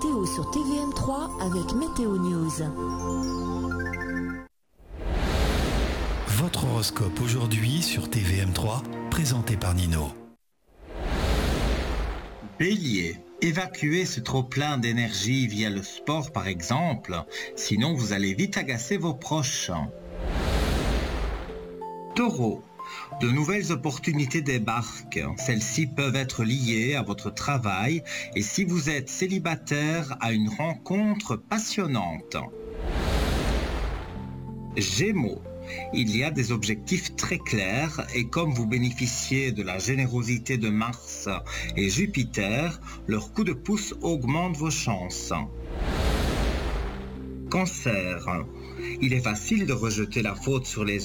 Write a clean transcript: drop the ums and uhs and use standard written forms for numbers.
météo sur TVM3 avec Météo News. Votre horoscope aujourd'hui sur TVM3, présenté par Nino. Bélier, évacuez ce trop-plein d'énergie via le sport par exemple, sinon vous allez vite agacer vos proches. Taureau, de nouvelles opportunités débarquent. Celles-ci peuvent être liées à votre travail et si vous êtes célibataire, à une rencontre passionnante. Gémeaux, il y a des objectifs très clairs et comme vous bénéficiez de la générosité de Mars et Jupiter, leur coup de pouce augmente vos chances. Cancer, il est facile de rejeter la faute sur les